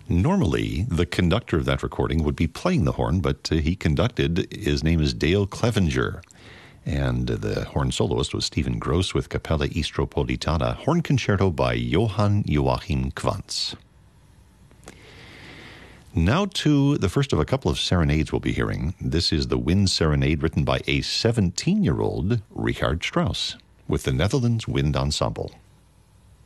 Normally, the conductor of that recording would be playing the horn, but he conducted. His name is Dale Clevenger. And the horn soloist was Stephen Gross with Capella Istropolitana, horn concerto by Johann Joachim Quantz. Now to the first of a couple of serenades we'll be hearing. This is the Wind Serenade written by a 17-year-old Richard Strauss with the Netherlands Wind Ensemble.